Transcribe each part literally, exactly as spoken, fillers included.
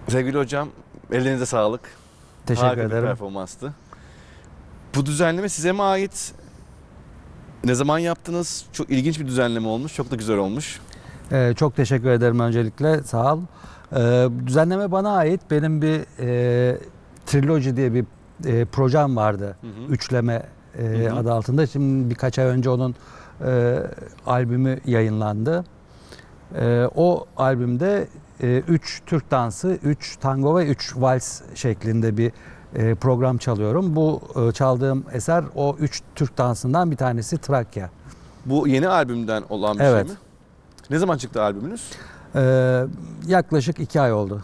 Sevgili hocam, ellerinize sağlık. Teşekkür Harika ederim. bir performanstı. Bu düzenleme size mi ait? Ne zaman yaptınız? Çok ilginç bir düzenleme olmuş. Çok da güzel olmuş. Ee, çok teşekkür ederim öncelikle. Sağ ol. Ee, düzenleme bana ait. Benim bir e, Trilogy diye bir e, projem vardı. Hı hı. Üçleme e, Hı hı. adı altında. Şimdi birkaç ay önce onun e, albümü yayınlandı. E, o albümde e, üç Türk dansı, üç tango ve üç vals şeklinde bir e, program çalıyorum. Bu e, çaldığım eser o üç Türk dansından bir tanesi Trakya. Bu yeni albümden olan bir Evet. şey mi? Ne zaman çıktı albümünüz? Ee, yaklaşık iki ay oldu.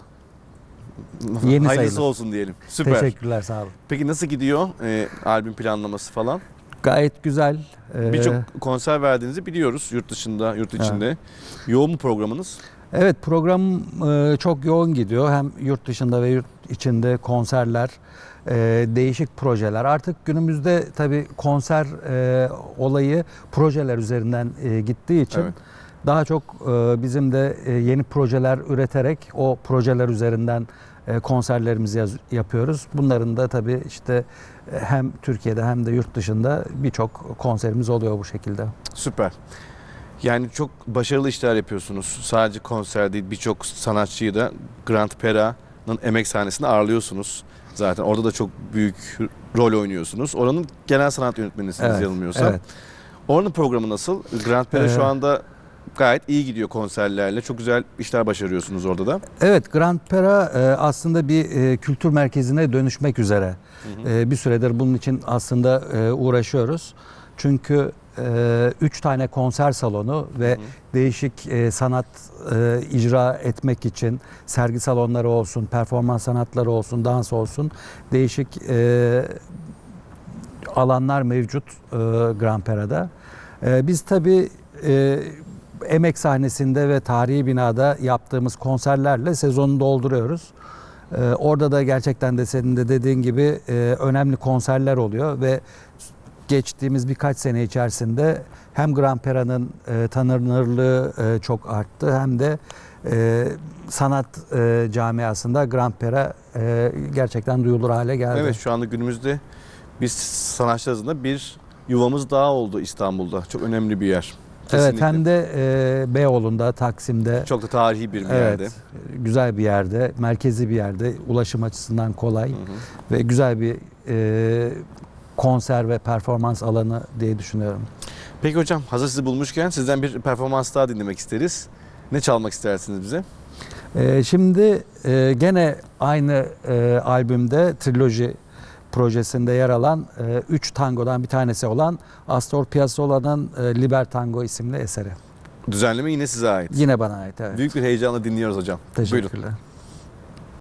Yeni Hayırlısı sayılır. olsun diyelim. Süper. Teşekkürler, sağ olun. Peki nasıl gidiyor e, albüm planlaması falan? Gayet güzel. Ee, Birçok konser verdiğinizi biliyoruz yurt dışında, yurt içinde. Yoğun mu programınız? Evet, program e, çok yoğun gidiyor. Hem yurt dışında ve yurt içinde konserler, e, değişik projeler. Artık günümüzde tabii konser e, olayı projeler üzerinden e, gittiği için Evet. daha çok e, bizim de e, yeni projeler üreterek o projeler üzerinden e, konserlerimizi yaz- yapıyoruz. Bunların da tabii işte e, hem Türkiye'de hem de yurt dışında birçok konserimiz oluyor bu şekilde. Süper. Yani çok başarılı işler yapıyorsunuz. Sadece konser değil, birçok sanatçıyı da Grand Pera'nın emek sahnesinde ağırlıyorsunuz. Zaten orada da çok büyük rol oynuyorsunuz. Oranın genel sanat yönetmenisiniz Evet, yanılmıyorsam. evet. Oranın programı nasıl? Grand Pera Ee, şu anda gayet iyi gidiyor konserlerle. Çok güzel işler başarıyorsunuz orada da. Evet, Grand Pera e, aslında bir e, kültür merkezine dönüşmek üzere. Hı hı. E, bir süredir bunun için aslında e, uğraşıyoruz. Çünkü e, üç tane konser salonu ve Hı hı. değişik e, sanat e, icra etmek için sergi salonları olsun, performans sanatları olsun, dans olsun değişik e, alanlar mevcut e, Grand Pera'da. E, biz tabii e, emek sahnesinde ve tarihi binada yaptığımız konserlerle sezonu dolduruyoruz. Ee, orada da gerçekten de senin de dediğin gibi e, önemli konserler oluyor ve geçtiğimiz birkaç sene içerisinde hem Grand Pera'nın e, tanınırlığı e, çok arttı hem de e, sanat e, camiasında Grand Pera e, gerçekten duyulur hale geldi. Evet, şu anda günümüzde biz sanatçılar arasında bir yuvamız daha oldu İstanbul'da. Çok önemli bir yer. Evet, Kesinlikle. hem de e, Beyoğlu'nda, Taksim'de. Çok da tarihi bir Evet, yerde. güzel bir yerde, merkezi bir yerde, ulaşım açısından kolay Hı hı. ve güzel bir e, konser ve performans alanı diye düşünüyorum. Peki hocam, hazır sizi bulmuşken sizden bir performans daha dinlemek isteriz. Ne çalmak istersiniz bize? E, şimdi e, gene aynı e, albümde Trilogy projesinde yer alan e, üç tangodan bir tanesi olan Astor Piazzolla'nın e, Liber Tango isimli eseri. Düzenleme yine size ait. Yine bana ait, evet. Büyük bir heyecanla dinliyoruz hocam. Buyurun. Teşekkürler.